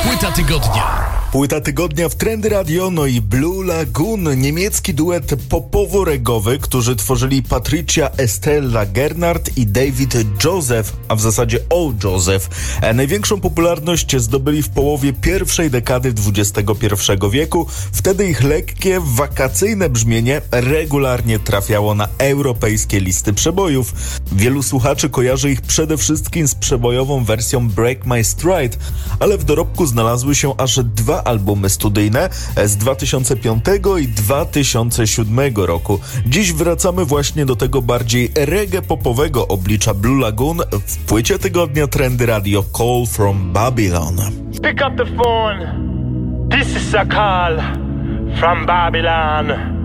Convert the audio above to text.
Płyta tygodnia. Płyta tygodnia w Trendy Radio, no i Blue Lagoon, niemiecki duet popowo-regowy, którzy tworzyli Patricia Estella Gernhardt i David Joseph, a w zasadzie O. Joseph. Największą popularność zdobyli w połowie pierwszej dekady XXI wieku. Wtedy ich lekkie, wakacyjne brzmienie regularnie trafiało na europejskie listy przebojów. Wielu słuchaczy kojarzy ich przede wszystkim z przebojową wersją Break My Stride, ale w dorobku znalazły się aż dwa albumy studyjne z 2005 i 2007 roku. Dziś wracamy właśnie do tego bardziej reggae-popowego oblicza Blue Lagoon w płycie tygodnia Trendy Radio Call from Babylon. Pick up the phone. This is a call from Babylon.